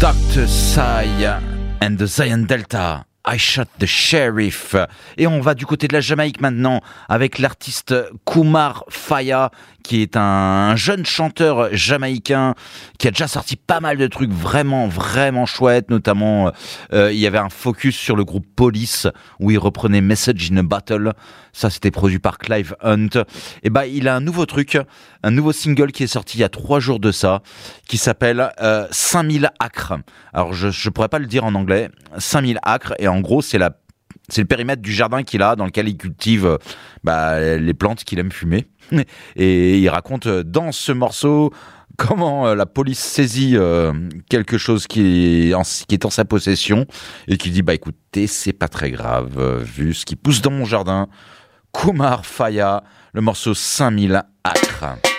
Dr. Sai and the Zion Delta. I Shot the Sheriff. Et on va du côté de la Jamaïque maintenant avec l'artiste Kumar Faya, qui est un jeune chanteur jamaïcain qui a déjà sorti pas mal de trucs vraiment chouettes, notamment il y avait un focus sur le groupe Police où il reprenait Message in a Bottle. Ça, c'était produit par Clive Hunt. Et il a un nouveau truc, un nouveau single qui est sorti il y a 3 jours de ça, qui s'appelle 5000 acres. Alors je pourrais pas le dire en anglais, 5000 acres, et en gros c'est le périmètre du jardin qu'il a, dans lequel il cultive les plantes qu'il aime fumer. Et il raconte dans ce morceau comment la police saisit quelque chose qui est en sa possession et qui dit écoutez, c'est pas très grave vu ce qui pousse dans mon jardin. Kumar Faya, le morceau 5000 acres.